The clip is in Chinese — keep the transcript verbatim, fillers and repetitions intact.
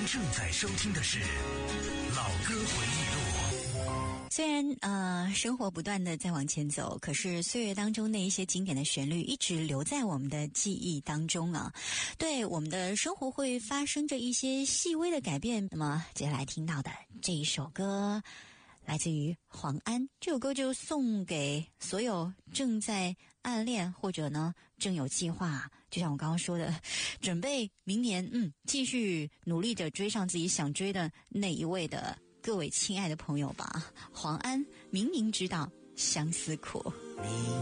正在收听的是老歌回忆录。 虽然呃生活不断的在往前走，可是岁月当中那一些经典的旋律一直留在我们的记忆当中啊。对，我们的生活会发生着一些细微的改变。那么接下来听到的这一首歌来自于黄安，这首歌就送给所有正在暗恋或者呢正有计划，就像我刚刚说的，准备明年嗯继续努力着追上自己想追的那一位的各位亲爱的朋友吧。黄安，明明知道相思苦。